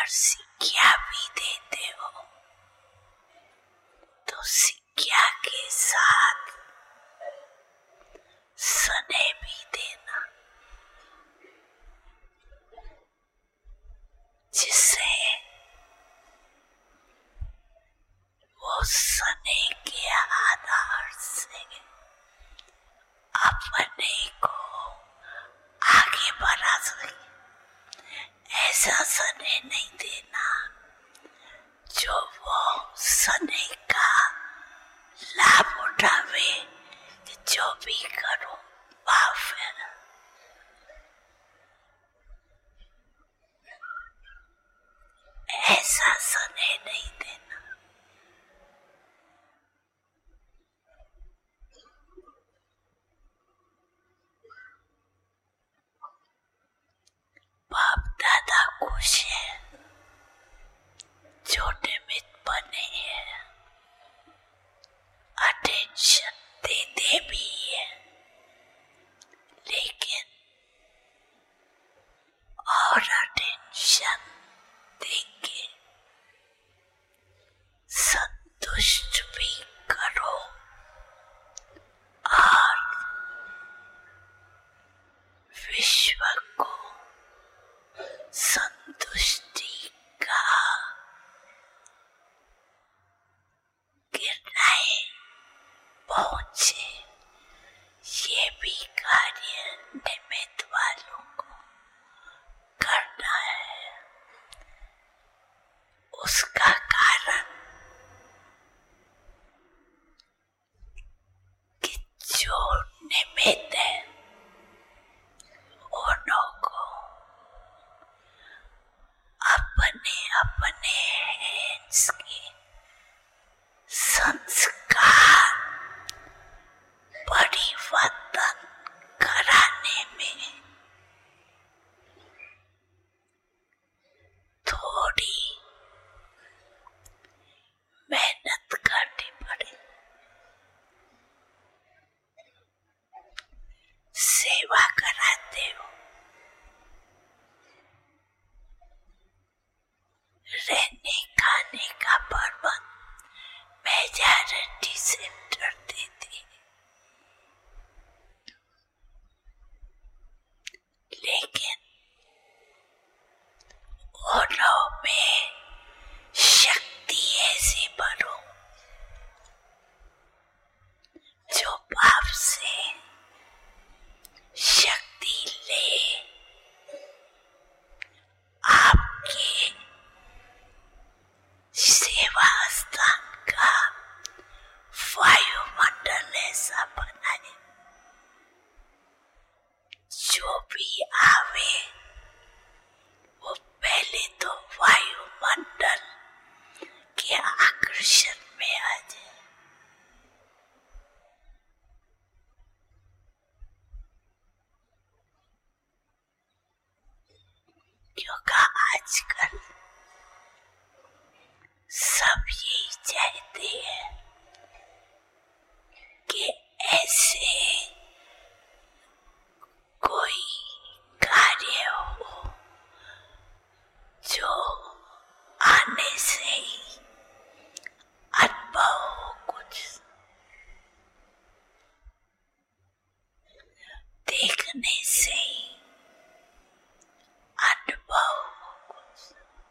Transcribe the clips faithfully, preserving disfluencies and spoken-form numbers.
सिक्का भी देते हो तो सिक्का के साथ सने भी देना, जिससे वो सने के आधार से अपने को आगे बढ़ा सके। ऐसा सने नहीं देना जो वो सने का लाभ उठावे कि जो भी करो माफ है। ऐसा सने नहीं देना। बाप दादा खुश है, छोटे मित बने हैं, अटेंशन देते भी है, लेकिन और अटेंशन देंगे, संतुष्ट भी करो और विश्व को संतुष्टि का किरणें पहुंचे, ये भी कार्य निमित्त वालों को करना है। उसका कारण कि जो निमित्त है उन्हों को अपने अपने हैंड्स के संस्कार परिवर्तन कराने में थोड़ी मेहनत करनी पड़े। सेवा कराते हो, रहने खाने का प्रबंध मेजॉरिटी सेंटर देती, लेकिन उन्हों में शक्ति ऐसी भरो जो बाप से शक्ति ले आपके सेवा स्थान का वायुमंडल ऐसा बनाए, जो भी आवे वो पहले तो वायुमंडल के आकर्षण में आ जाए। क्योंकि आजकल सब यही चाहते हैं कि ऐसे कोई कार्य हो जो आने से ही अनुभव हो, कुछ देखने से ही अनुभव हो कुछ।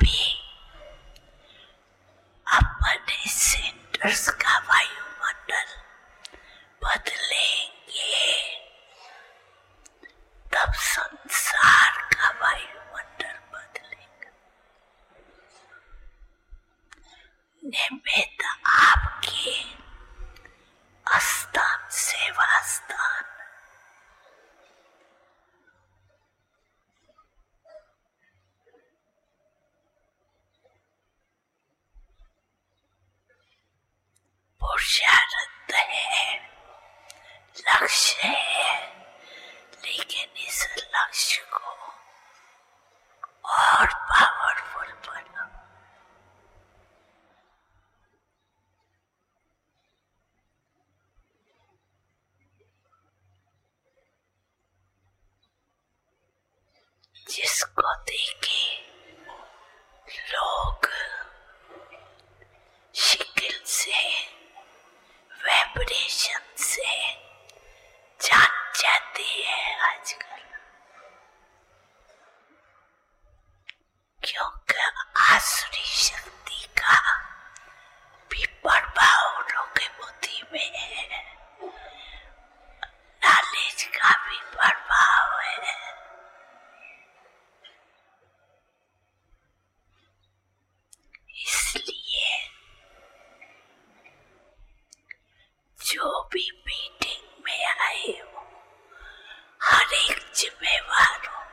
भी अपने सेंटर्स का वायुमंडल बदलेंगे, तब संसार का वायुमंडल बदलेगा। निमित्त आपके अस्थान सेवा स्थान, पुरुषार्थ है, लक्ष्य है, लेकिन इस लक्ष्य को और पावरफुल बनाओ। जिसको देखे लोग शिकल से, वाइब्रेशन से जान जाते हैं आजकल, क्योंकि आसुरी शक्ति का भी प्रभाव लोगों की बुद्धि में है, नॉलेज का भी प्रभाव है। इसलिए जो भी मीटिंग में आए हो, हर एक जिम्मेवार हो,